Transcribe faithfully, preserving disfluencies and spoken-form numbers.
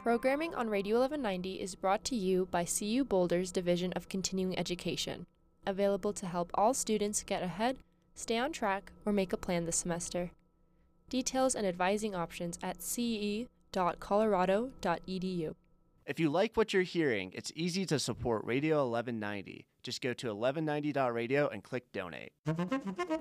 Programming on Radio eleven ninety is brought to you by C U Boulder's Division of Continuing Education, available to help all students get ahead, stay on track, or make a plan this semester. Details and advising options at c e dot colorado dot e d u. If you like what you're hearing, it's easy to support Radio eleven ninety. Just go to eleven ninety dot radio and click donate.